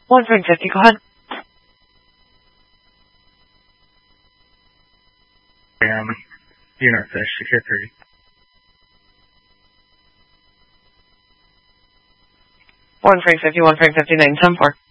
1 franc 50, go ahead. Unit fish, secure 30. 1 franc 50, 1 franc 59, 10-4.